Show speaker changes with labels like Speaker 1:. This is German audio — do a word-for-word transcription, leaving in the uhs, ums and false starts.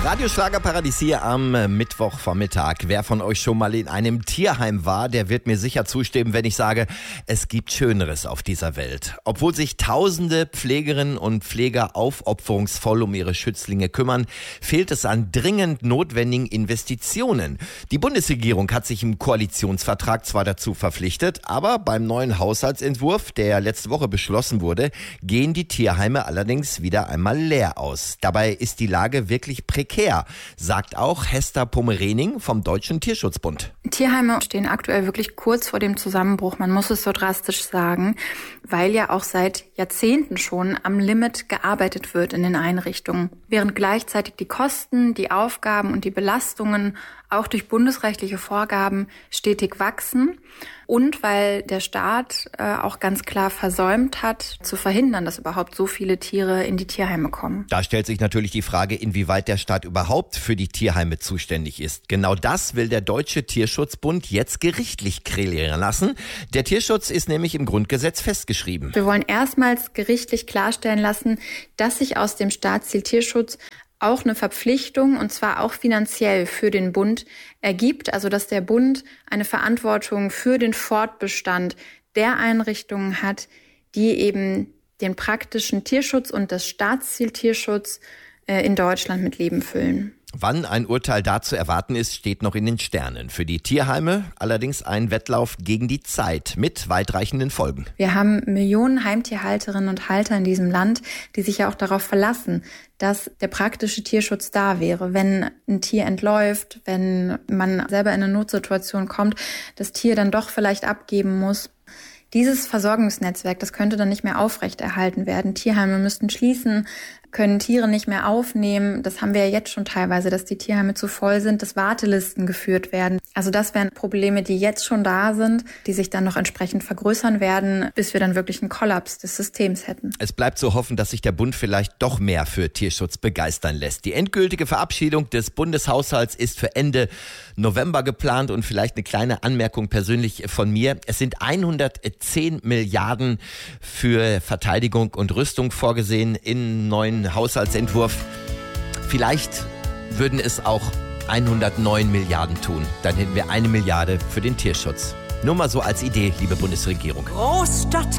Speaker 1: Radio Schlagerparadies hier am Mittwochvormittag. Wer von euch schon mal in einem Tierheim war, der wird mir sicher zustimmen, wenn ich sage, es gibt Schöneres auf dieser Welt. Obwohl sich tausende Pflegerinnen und Pfleger aufopferungsvoll um ihre Schützlinge kümmern, fehlt es an dringend notwendigen Investitionen. Die Bundesregierung hat sich im Koalitionsvertrag zwar dazu verpflichtet, aber beim neuen Haushaltsentwurf, der letzte Woche beschlossen wurde, gehen die Tierheime allerdings wieder einmal leer aus. Dabei ist die Lage wirklich prekär, sagt auch Hester Pomerening vom Deutschen Tierschutzbund.
Speaker 2: Tierheime stehen aktuell wirklich kurz vor dem Zusammenbruch, man muss es so drastisch sagen, weil ja auch seit Jahrzehnten schon am Limit gearbeitet wird in den Einrichtungen. Während gleichzeitig die Kosten, die Aufgaben und die Belastungen auch durch bundesrechtliche Vorgaben stetig wachsen und weil der Staat äh, auch ganz klar versäumt hat, zu verhindern, dass überhaupt so viele Tiere in die Tierheime kommen.
Speaker 1: Da stellt sich natürlich die Frage, inwieweit der Staat überhaupt für die Tierheime zuständig ist. Genau das will der Deutsche Tierschutzbund jetzt gerichtlich klären lassen. Der Tierschutz ist nämlich im Grundgesetz festgeschrieben.
Speaker 2: Wir wollen erstmals gerichtlich klarstellen lassen, dass sich aus dem Staatsziel Tierschutz auch eine Verpflichtung, und zwar auch finanziell für den Bund ergibt, also dass der Bund eine Verantwortung für den Fortbestand der Einrichtungen hat, die eben den praktischen Tierschutz und das Staatsziel Tierschutz äh, in Deutschland mit Leben füllen.
Speaker 1: Wann ein Urteil da zu erwarten ist, steht noch in den Sternen. Für die Tierheime allerdings ein Wettlauf gegen die Zeit mit weitreichenden Folgen.
Speaker 2: Wir haben Millionen Heimtierhalterinnen und Halter in diesem Land, die sich ja auch darauf verlassen, dass der praktische Tierschutz da wäre. Wenn ein Tier entläuft, wenn man selber in eine Notsituation kommt, das Tier dann doch vielleicht abgeben muss. Dieses Versorgungsnetzwerk, das könnte dann nicht mehr aufrechterhalten werden. Tierheime müssten schließen, können Tiere nicht mehr aufnehmen. Das haben wir ja jetzt schon teilweise, dass die Tierheime zu voll sind, dass Wartelisten geführt werden. Also das wären Probleme, die jetzt schon da sind, die sich dann noch entsprechend vergrößern werden, bis wir dann wirklich einen Kollaps des Systems hätten.
Speaker 1: Es bleibt zu hoffen, dass sich der Bund vielleicht doch mehr für Tierschutz begeistern lässt. Die endgültige Verabschiedung des Bundeshaushalts ist für Ende November geplant und vielleicht eine kleine Anmerkung persönlich von mir. Es sind hundertzehn Milliarden für Verteidigung und Rüstung vorgesehen im neuen Haushaltsentwurf. Vielleicht würden es auch hundertneun Milliarden tun. Dann hätten wir eine Milliarde für den Tierschutz. Nur mal so als Idee, liebe Bundesregierung.
Speaker 3: Großstadt